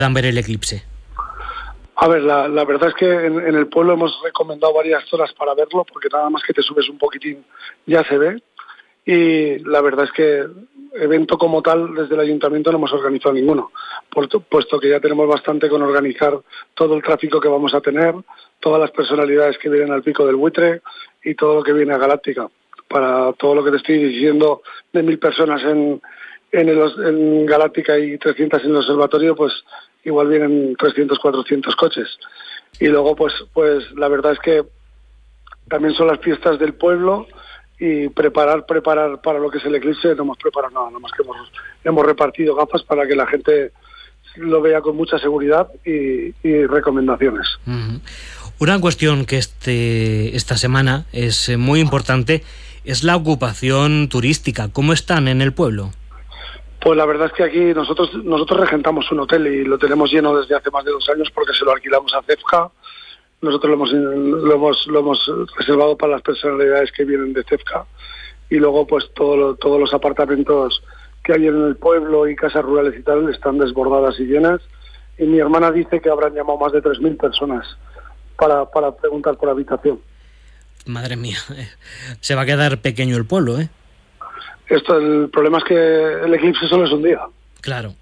puedan ver el eclipse. A ver, la verdad es que en el pueblo hemos recomendado varias zonas para verlo, porque nada más que te subes un poquitín ya se ve. Y la verdad es que evento como tal desde el ayuntamiento no hemos organizado ninguno, puesto que ya tenemos bastante con organizar todo el tráfico que vamos a tener, todas las personalidades que vienen al Pico del Buitre y todo lo que viene a Galáctica. Para todo lo que te estoy diciendo de 1.000 personas en Galáctica y 300 en el observatorio, pues igual vienen 300, 400 coches. Y luego pues la verdad es que también son las fiestas del pueblo y preparar para lo que es el eclipse. No hemos preparado nada más que hemos repartido gafas para que la gente lo vea con mucha seguridad y recomendaciones. Uh-huh. Una cuestión que esta semana es muy importante es la ocupación turística. ¿Cómo están en el pueblo? Pues la verdad es que aquí nosotros regentamos un hotel y lo tenemos lleno desde hace más de 2 años porque se lo alquilamos a CEFCA. Nosotros lo hemos reservado para las personalidades que vienen de CEFCA, y luego pues todos los apartamentos que hay en el pueblo y casas rurales y tal están desbordadas y llenas, y mi hermana dice que habrán llamado más de 3.000 personas para preguntar por habitación. Madre mía, se va a quedar pequeño el pueblo, ¿eh? El problema es que el eclipse solo es un día. Claro.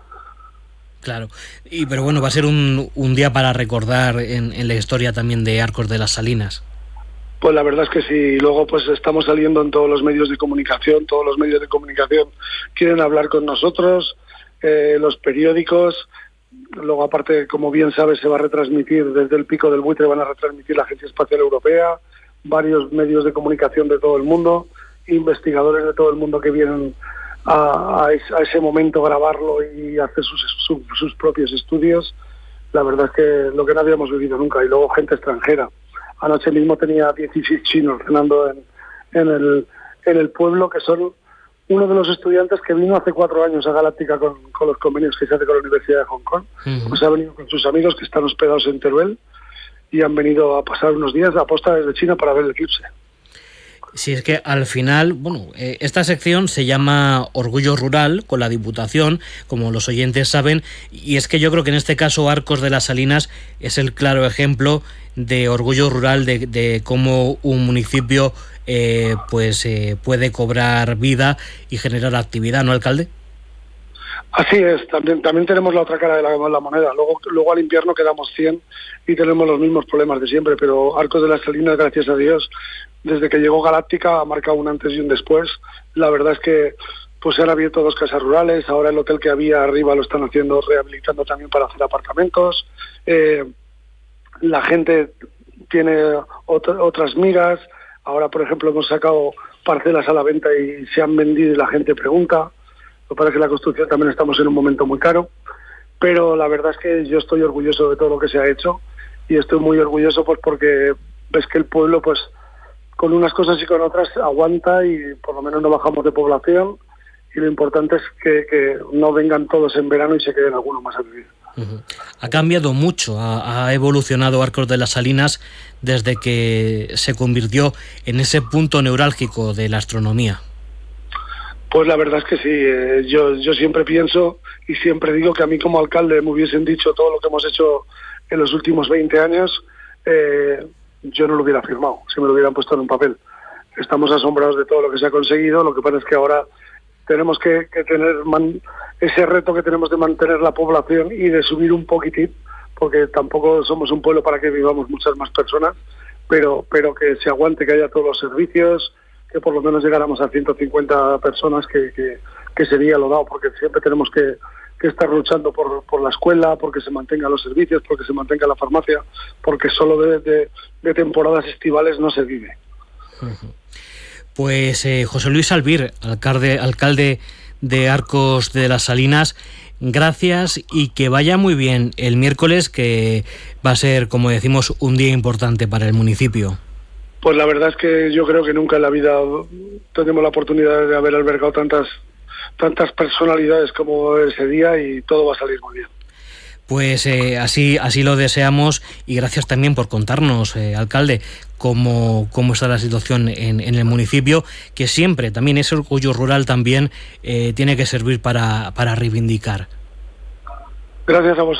Pero bueno, va a ser un día para recordar en la historia también de Arcos de las Salinas. Pues la verdad es que sí. Luego pues estamos saliendo en todos los medios de comunicación. Todos los medios de comunicación quieren hablar con nosotros, los periódicos. Luego, aparte, como bien sabes, se va a retransmitir desde el Pico del Buitre, van a retransmitir la Agencia Espacial Europea, varios medios de comunicación de todo el mundo, investigadores de todo el mundo que vienen a ese momento grabarlo y hacer sus propios estudios. La verdad es que lo que no habíamos vivido nunca. Y luego gente extranjera. Anoche mismo tenía 16 chinos cenando en el pueblo, que son uno de los estudiantes que vino hace 4 años a Galáctica con los convenios que se hace con la Universidad de Hong Kong. Uh-huh. Pues ha venido con sus amigos que están hospedados en Teruel y han venido a pasar unos días a posta desde China para ver el eclipse. Sí, es que al final, esta sección se llama Orgullo Rural con la Diputación, como los oyentes saben, y es que yo creo que en este caso Arcos de las Salinas es el claro ejemplo de orgullo rural, de cómo un municipio puede cobrar vida y generar actividad, ¿no, alcalde? Así es, también tenemos la otra cara de la moneda. Luego al invierno quedamos 100 y tenemos los mismos problemas de siempre, pero Arcos de las Salinas, gracias a Dios, desde que llegó Galáctica ha marcado un antes y un después. La verdad es que pues se han abierto 2 casas rurales, ahora el hotel que había arriba lo están rehabilitando también para hacer apartamentos. La gente tiene otras miras. Ahora, por ejemplo, hemos sacado parcelas a la venta y se han vendido y la gente pregunta. Lo que pasa es que la construcción también estamos en un momento muy caro, pero la verdad es que yo estoy orgulloso de todo lo que se ha hecho y estoy muy orgulloso pues porque ves que el pueblo pues con unas cosas y con otras aguanta y por lo menos no bajamos de población, y lo importante es que no vengan todos en verano y se queden algunos más a vivir. Uh-huh. Ha cambiado mucho, ha evolucionado Arcos de las Salinas desde que se convirtió en ese punto neurálgico de la astronomía. Pues la verdad es que sí. Yo siempre pienso y siempre digo que a mí como alcalde me hubiesen dicho todo lo que hemos hecho en los últimos 20 años, yo no lo hubiera firmado, si me lo hubieran puesto en un papel. Estamos asombrados de todo lo que se ha conseguido. Lo que pasa es que ahora tenemos que tener ese reto que tenemos de mantener la población y de subir un poquitín, porque tampoco somos un pueblo para que vivamos muchas más personas, pero que se aguante, que haya todos los servicios, que por lo menos llegáramos a 150 personas, que sería lo dado, porque siempre tenemos que estar luchando por la escuela, porque se mantengan los servicios, porque se mantenga la farmacia, porque solo de temporadas estivales no se vive. Pues José Luis Albir, alcalde de Arcos de las Salinas, gracias y que vaya muy bien el miércoles, que va a ser, como decimos, un día importante para el municipio. Pues la verdad es que yo creo que nunca en la vida tenemos la oportunidad de haber albergado tantas personalidades como ese día, y todo va a salir muy bien. Pues así lo deseamos, y gracias también por contarnos, alcalde, cómo está la situación en el municipio, que siempre también ese orgullo rural también tiene que servir para reivindicar. Gracias a vosotros.